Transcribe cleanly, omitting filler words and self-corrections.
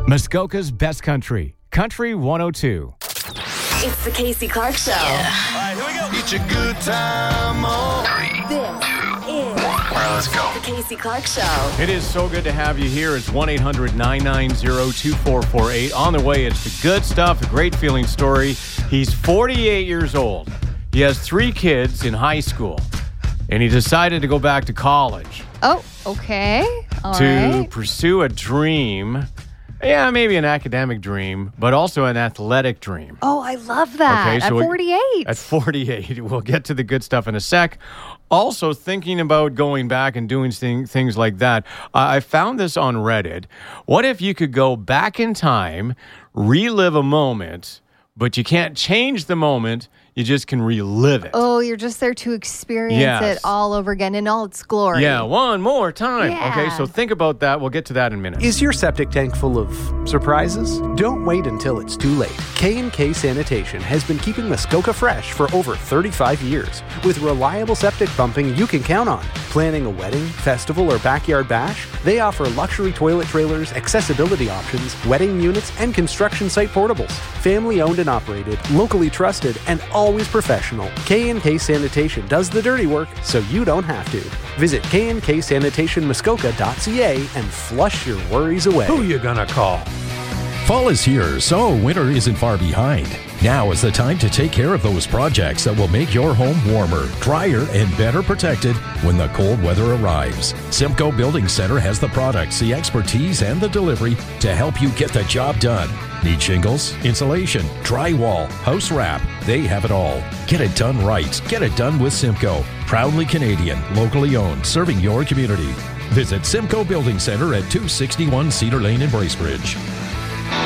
Muskoka's Best Country, Country 102. It's the Casey Clark Show. Yeah. All right, here we go. Get your good time on. This is All right, let's go. the Casey Clark Show. It is so good to have you here. It's 1-800-990-2448. On the way, it's the good stuff, a great feeling story. He's 48 years old. He has 3 kids in high school, and he decided to go back to college. Oh, okay. All to right. pursue a dream. Yeah, maybe an academic dream, but also an athletic dream. Oh, I love that. Okay, At so 48. At 48. We'll get to the good stuff in a sec. Also, thinking about going back and doing things like that. I found this on Reddit. What if you could go back in time, relive a moment, but you can't change the moment, you just can relive it? Oh, you're just there to experience Yes. it all over again in all its glory. Yeah, one more time. Yeah. Okay, so think about that. We'll get to that in a minute. Is your septic tank full of surprises? Don't wait until it's too late. K&K Sanitation has been keeping Muskoka fresh for over 35 years. With reliable septic pumping you can count on. Planning a wedding, festival, or backyard bash? They offer luxury toilet trailers, accessibility options, wedding units, and construction site portables. Family owned and operated, locally trusted, and always professional. K&K Sanitation does the dirty work so you don't have to. Visit knksanitationmuskoka.ca and flush your worries away. Who you gonna call? Fall is here, so winter isn't far behind. Now is the time to take care of those projects that will make your home warmer, drier, and better protected when the cold weather arrives. Simcoe Building Center has the products, the expertise, and the delivery to help you get the job done. Need shingles, insulation, drywall, house wrap? They have it all. Get it done right. Get it done with Simcoe. Proudly Canadian, locally owned, serving your community. Visit Simcoe Building Center at 261 Cedar Lane in Bracebridge.